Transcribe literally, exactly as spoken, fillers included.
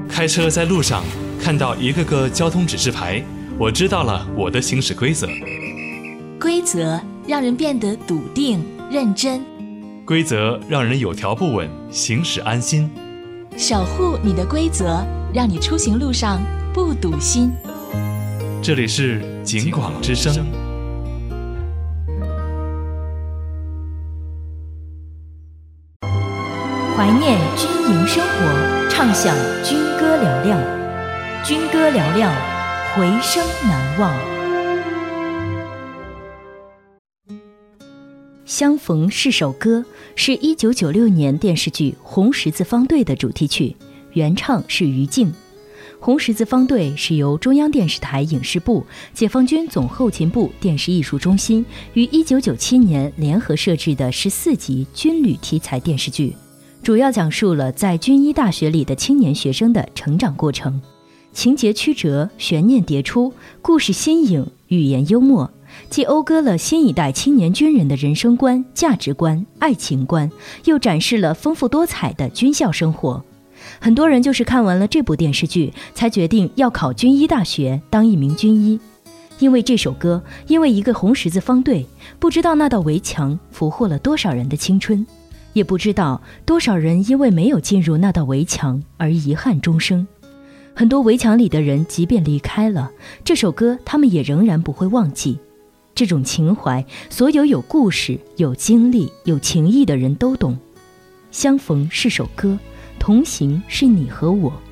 开车在路上看到一个个交通指示牌，我知道了我的行驶规则。 规则让人变得笃定认真， 规则让人有条不紊，行驶安心。 守护你的规则，让你出行路上不堵心。 这里是警广之声。 怀念军营生活，畅享军歌嘹亮，军歌嘹亮，回声难忘。相逢是首歌是一九九六年电视剧《红十字方队》的主题曲，原唱是于静。红十字方队是由中央电视台影视部、解放军总后勤部电视艺术中心于一九九七年联合摄制的十四集军旅题材电视剧，主要讲述了在军医大学里的青年学生的成长过程，情节曲折，悬念迭出，故事新颖，语言幽默，既讴歌了新一代青年军人的人生观、价值观、爱情观，又展示了丰富多彩的军校生活。很多人就是看完了这部电视剧，才决定要考军医大学当一名军医。因为这首歌，因为一个红十字方队，不知道那道围墙俘获了多少人的青春，也不知道多少人因为没有进入那道围墙而遗憾终生。很多围墙里的人即便离开了，这首歌他们也仍然不会忘记。这种情怀，所有有故事、有经历、有情谊的人都懂。相逢是首歌，同行是你和我。